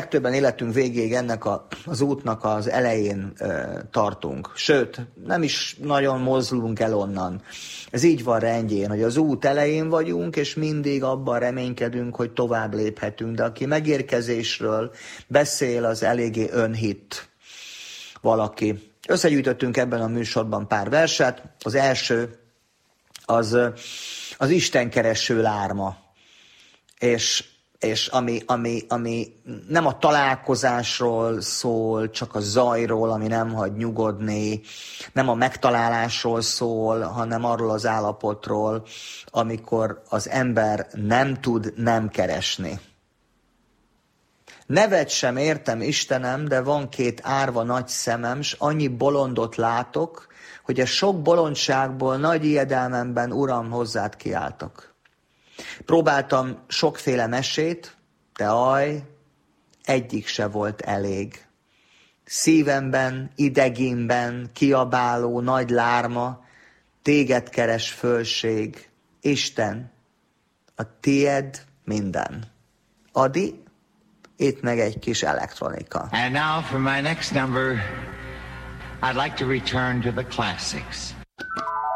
legtöbben életünk végéig ennek az útnak az elején tartunk. Sőt, nem is nagyon mozdulunk el onnan. Ez így van rendjén, hogy az út elején vagyunk, és mindig abban reménykedünk, hogy tovább léphetünk. De aki megérkezésről beszél, az eléggé önhitt valaki. Összegyűjtöttünk ebben a műsorban pár verset. Az első az istenkereső lárma. És ami nem a találkozásról szól, csak a zajról, ami nem hagy nyugodni, nem a megtalálásról szól, hanem arról az állapotról, amikor az ember nem tud nem keresni. Nevet sem értem, Istenem, de van két árva nagy szemem, s annyi bolondot látok, hogy a sok bolondságból nagy ijedelmemben, Uram, hozzád kiáltok. Próbáltam sokféle mesét, de egyik se volt elég. Szívemben, idegimben kiabáló nagy lárma, téged keres fölség. Isten, a tied minden. Adi, itt meg egy kis elektronika. And now for my next number, I'd like to return to the classics.